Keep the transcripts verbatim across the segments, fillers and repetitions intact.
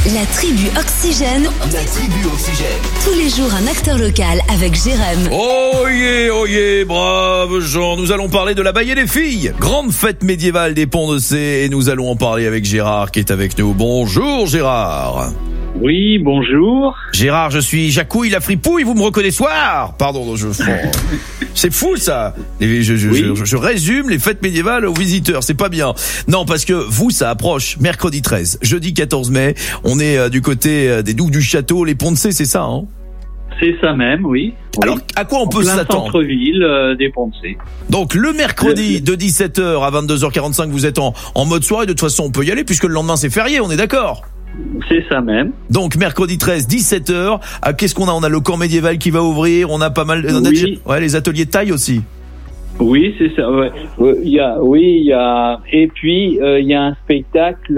La tribu Oxygène. La tribu Oxygène. Tous les jours, un acteur local avec Jérém. Oh yeah, oh yeah, braves gens. Nous allons parler de la Baillie des Filles. Grande fête médiévale des Ponts de Cé. Et nous allons en parler avec Gérard qui est avec nous. Bonjour Gérard. Oui, bonjour. Gérard, je suis Jacouille la fripouille, vous me reconnaissez soir. Pardon, je c'est fou ça. Je, je, oui. je, je résume les fêtes médiévales aux visiteurs, c'est pas bien. Non, parce que vous, ça approche. Mercredi treize, jeudi quatorze mai, on est euh, du côté euh, des Douves du Château, les Ponts de Cé, c'est ça, hein? C'est ça même, oui. Alors, oui. à quoi on en peut plein s'attendre? Centre-ville euh, des Ponts de Cé. Donc le mercredi de dix-sept heures à vingt-deux heures quarante-cinq, vous êtes en, en mode soirée. De toute façon, on peut y aller puisque le lendemain c'est férié, on est d'accord? C'est ça même. Donc mercredi treize, dix-sept heures. Ah, qu'est-ce qu'on a? On a le camp médiéval qui va ouvrir. On a pas mal. On a Oui. déjà- ouais, les ateliers de taille aussi. Oui, c'est ça. Ouais. Euh, Il y a, oui, il y a. Et puis euh, il y a un spectacle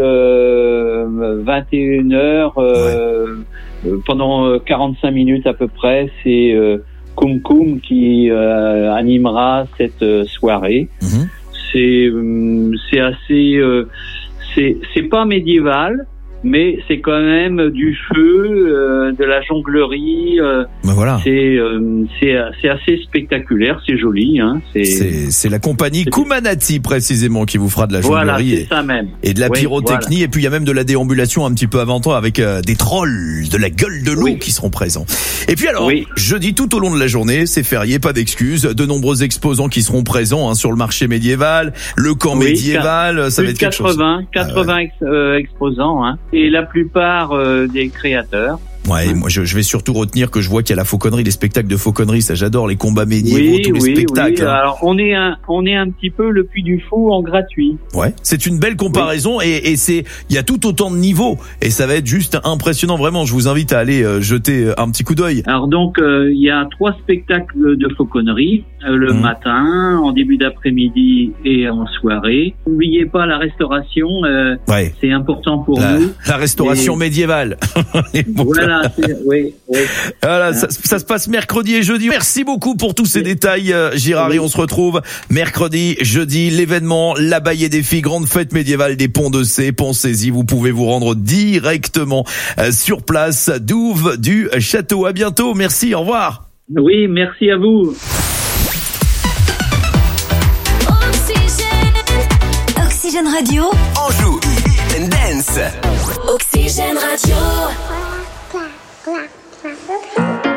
euh, vingt et une heures euh, euh, pendant quarante-cinq minutes à peu près. C'est euh, Koum Koum qui euh, animera cette euh, soirée. Mhm. C'est euh, c'est assez. Euh, c'est c'est pas médiéval, mais c'est quand même du feu, euh, de la jonglerie. Euh, Ben voilà. c'est euh, c'est c'est assez spectaculaire, c'est joli, hein. C'est, C'est, c'est la compagnie c'est- Koumanati précisément qui vous fera de la voilà, jonglerie c'est ça même. et, et de la Oui, pyrotechnie. Et puis il y a même de la déambulation un petit peu avant toi avec euh, des trolls de la gueule de loup Oui. qui seront présents. Et puis alors, Oui. jeudi tout au long de la journée, c'est férié, pas d'excuses. De nombreux exposants qui seront présents hein, sur le marché médiéval, le camp Oui, médiéval, ça va Plus être de quelque chose. quatre-vingts, quatre-vingts ex- euh, exposants, hein, et la plupart euh, des créateurs. Ouais, moi je, je vais surtout retenir que je vois qu'il y a la fauconnerie, les spectacles de fauconnerie, ça j'adore, les combats médiévaux, Oui, tous les oui, spectacles. oui. hein. Alors on est un, on est un petit peu le Puy du Fou en gratuit. Ouais, c'est une belle comparaison et, et c'est, il y a tout autant de niveaux et ça va être juste impressionnant vraiment. Je vous invite à aller euh, jeter un petit coup d'œil. Alors donc euh, il y a trois spectacles de fauconnerie euh, le Mhm. matin, en début d'après-midi et en soirée. N'oubliez pas la restauration, euh, Ouais, c'est important pour la, nous. la restauration Et- médiévale. Les mots Voilà, c'est, oui, oui. Voilà, ça, ça se passe mercredi et jeudi. Merci beaucoup pour tous ces Oui. détails, euh, Gérard, et on se retrouve mercredi, jeudi, l'événement, la Baillie des Filles, grande fête médiévale des Ponts de Cé. Pensez-y, vous pouvez vous rendre directement euh, sur place, Douves du Château. À bientôt, merci, au revoir. Oui, merci à vous. Oxygène Radio. Anjou, Eat and Dance. Oxygène Radio. Clap, clap, clap.